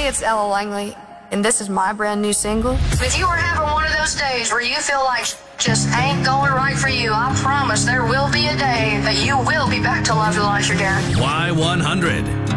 it's Ella Langley, and this is my brand new single. If you are having one of those days where you feel like just ain't going right for you, I promise there will be a day that you will be back to Love Elijah Garrett. Y100.